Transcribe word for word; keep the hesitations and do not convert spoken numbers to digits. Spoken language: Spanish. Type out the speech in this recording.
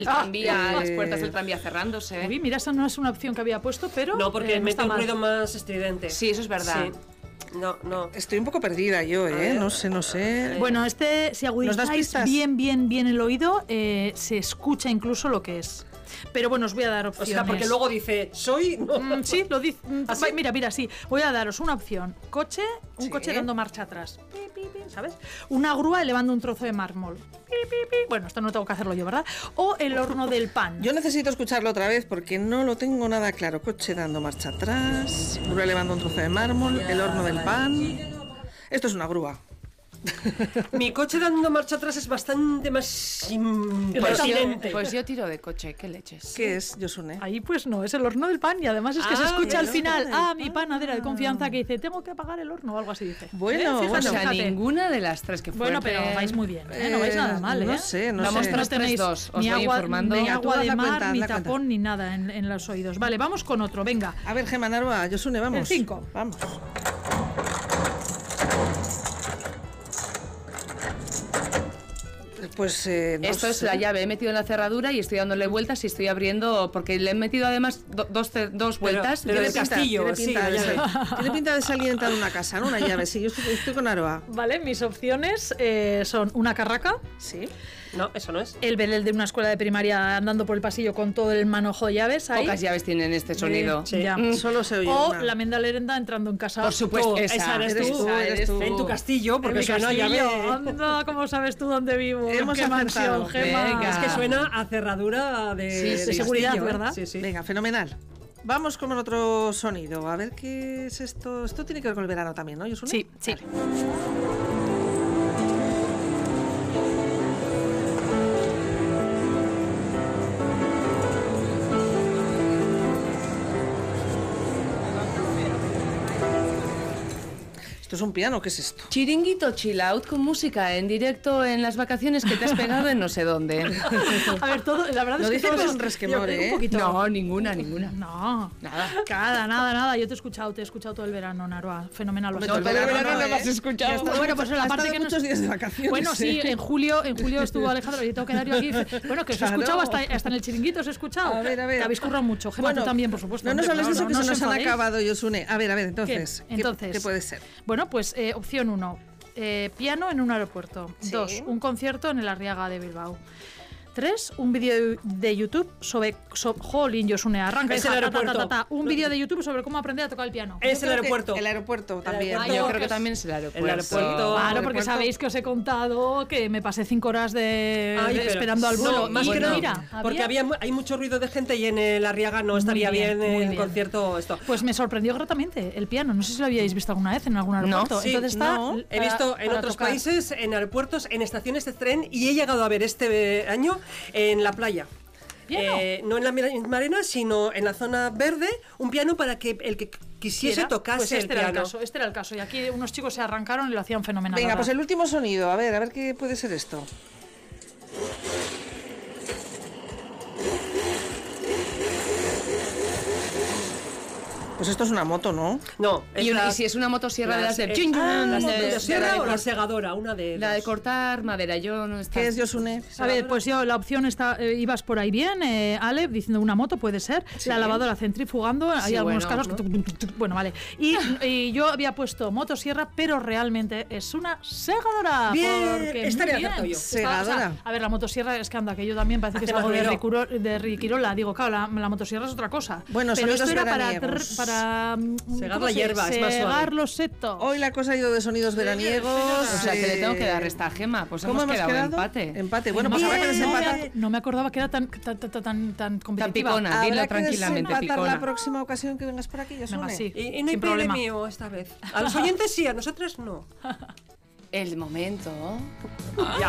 El Ah, tranvía, eh, las puertas del tranvía cerrándose. Uy, mira, esa no es una opción que había puesto, pero... No, porque eh, no mete está un mal. ruido más estridente. Sí, eso es verdad. Sí. No, no. Estoy un poco perdida yo, ¿eh? No sé, no sé. Bueno, este, si ¿Nos das agudizáis pistas? bien, bien, bien el oído, eh, se escucha incluso lo que es. Pero bueno, os voy a dar O opciones. sea, porque luego dice, soy... No. Mm, sí, lo dice. mm, ¿Ah, sí? Mira, mira, sí. Voy a daros una opción. Coche, un Sí. coche dando marcha atrás. Pi, pi, pi, ¿sabes? Una grúa elevando un trozo de mármol. Pi, pi, pi. Bueno, esto no tengo que hacerlo yo, ¿verdad? O el horno del pan. Yo necesito escucharlo otra vez porque no lo tengo nada claro. Coche dando marcha atrás, grúa elevando un trozo de mármol, el horno del pan. Esto es una grúa. Mi coche dando marcha atrás es bastante más Pues yo, impresionante. pues yo tiro de coche, ¿qué leches? ¿Qué es, Yosune? Ahí pues no, es el horno del pan y además es que se Ah, escucha al el final, horno del ah, mi panadera de confianza que dice, tengo que apagar el horno o algo así dice. Bueno, Fíjate, O bueno. sea, fíjate. ninguna de las tres que Bueno, fuerte. pero vais muy bien, ¿eh? No vais nada mal, ¿eh? No sé, no Vamos sé. tras No tenéis tres, dos, os ni voy agua, informando. ni Venga, agua tú haz de la mar, cuenta, haz ni la cuenta. tapón, ni nada en, en los oídos. Vale, vamos con otro, venga. A ver, Gemma Narva, Yosune, vamos. El cinco. Vamos. Pues eh, no Esto es sé. la llave, he metido en la cerradura y estoy dándole vueltas y estoy abriendo, porque le he metido además do- dos, ce- dos vueltas. pero Tiene del pinta, castillo, tiene sí, pinta, la de, llave. tiene pinta de salir entrando en una casa, ¿no? Una llave, sí, yo estoy, estoy con Aroa. Vale, mis opciones eh, son una carraca, Sí. No, eso no es. el belel de una escuela de primaria andando por el pasillo con todo el manojo de llaves ahí. Pocas llaves tienen este sonido. Sí. Ya. Solo se oye O una. la menda lerenda entrando en casa. Por supuesto, Tú, esa, esa eres tú, esa eres tú. En tu castillo, En porque mi suena castillo. llave. Anda, ¿cómo sabes tú dónde vivo? Hemos ¿Qué acertado. mansión, Gemma? Venga. Es que suena a cerradura de, Sí, sí, de seguridad, castillo, ¿eh? ¿verdad? Sí, sí. Venga, fenomenal. Vamos con otro sonido. A ver qué es esto. Esto tiene que ver con el verano también, ¿no, Yosune? Sí, sí. Vale. ¿Esto es un piano? ¿Qué es esto? Chiringuito chill out con música en directo en las vacaciones que te has pegado en no sé dónde. A ver, todo, la verdad Lo es que dice todo con es- un resquemor, yo- ¿eh? Un poquito. No, ninguna, ninguna. No, Nada. nada, nada, nada. Yo te he escuchado, te he escuchado todo el verano, Naroa. Fenomenal. lo has No, hecho. todo el verano no ¿eh? me has escuchado. Ya está- Bueno, pues en la ha parte estado que no- muchos días de vacaciones. Bueno, sí, ¿eh? en julio, en julio estuvo Alejandro y tengo que dar yo aquí. Bueno, que os he Claro. escuchado hasta, hasta en el chiringuito, os he escuchado. A ver, a ver. Que habéis currado mucho. Gemma, Bueno, tú también, por supuesto. No nos hombre, hables de eso, que no se nos os han enfadéis. acabado, Yosune. A ver, a ver, entonces. ¿Qué? ¿qué- Entonces, ¿Qué puede ser? Bueno, pues eh, opción uno. Eh, piano en un aeropuerto. Sí. Dos, un concierto en el Arriaga de Bilbao. Tres, un vídeo de YouTube sobre... So, jolín, Yosune, arranca. Es hija, el ta, ta, ta, aeropuerto. ta, ta. Un vídeo de YouTube sobre cómo aprender a tocar el piano. Es Yo el creo que aeropuerto. El aeropuerto también. Ah, Yo yo creo que que también es el aeropuerto. el aeropuerto. Claro, porque aeropuerto. sabéis que os he contado que me pasé cinco horas de, Ay, de- pero- esperando al vuelo. No, más Y que no. mira, Porque había, mu- hay mucho ruido de gente y en el Arriaga no Muy estaría bien, bien, muy en bien. concierto esto. Pues me sorprendió gratamente el piano. No sé si lo habíais visto alguna vez en algún aeropuerto. sí, Entonces está no. l- He para- visto en para otros tocar. países, en aeropuertos, en estaciones de tren y he llegado a ver este eh, año en la playa. ¿Piano? Eh, no en la misma arena, sino en la zona verde, un piano para que el que quisiese Era, tocase pues este el era el piano. caso, este era el caso. Y aquí unos chicos se arrancaron y lo hacían fenomenal. Venga, la pues verdad. el último sonido. A ver, a ver qué puede ser esto. Pues esto es una moto, ¿no? No, Y, es una- la- y si es una motosierra de las de... eh, chin, ah, chin, la de- motosierra de- o la segadora, una de La de dos. cortar madera, yo no está. ¿Qué es, Yosune? A ver, pues yo, la opción está, eh, ibas por ahí bien, eh, Ale, diciendo una moto, puede ser, la lavadora centrifugando, hay Sí, algunos bueno, casos que... tuc, tuc, tuc, bueno, vale. Y, y yo había puesto motosierra, pero realmente es una segadora. Bien, porque estaría muy bien. acertado yo. Está- o sea, Segadora. a ver, la motosierra es que anda, que yo también parece que Hace es algo más de, ruido. Ricuro- de Riquirola. Digo, claro, la, la motosierra es otra cosa. Bueno, pero esto sonidos era para, veraniegos. tr- para mm, Segar ¿cómo la se- hierba, es más suave. segar los setos. Hoy la cosa ha ido de sonidos veraniegos. O sea, que le tengo que dar eh, esta Gema. Pues ¿Cómo hemos hemos quedado, quedado? empate. Empate. Bueno, pues no, habrá que me- no, desempatar. me, no me acordaba que era tan, tan, tan, tan, tan Tan competitiva. picona, Habrá dilo que tranquilamente, desempatar la picona. próxima ocasión que vengas por aquí, Yosune. Venga, sí. Y, y no hay Sin problema. premio esta vez. A los oyentes sí, a nosotras no. El momento... Ya.